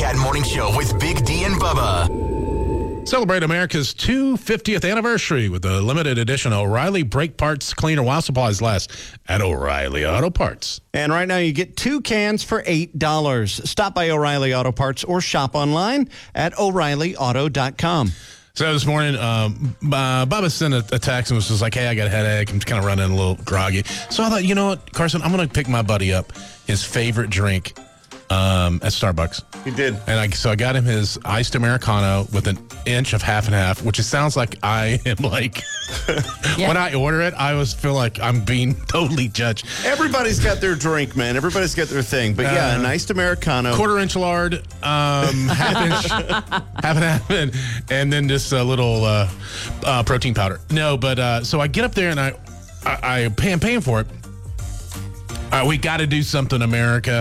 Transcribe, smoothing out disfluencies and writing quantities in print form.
Chat Morning Show with Big D and Bubba. Celebrate America's 250th anniversary with a limited edition O'Reilly Brake Parts Cleaner while supplies last at O'Reilly Auto Parts. And right now you get 2 cans for $8. Stop by O'Reilly Auto Parts or shop online at O'ReillyAuto.com. So this morning, Bubba sent a text and was just like, hey, I got a headache. I'm kind of running a little groggy. So I thought, you know what, Carson, I'm going to pick my buddy up his favorite drink at Starbucks. He did. And so I got him his iced Americano with an inch of half and half, which it sounds like I am like, when I order it, I always feel like I'm being totally judged. Everybody's got their drink, man. Everybody's got their thing. But yeah, an iced Americano. Quarter-inch lard, half-inch, half and half, and then just a little protein powder. No, but so I get up there and I'm paying for it. We got to do something, America.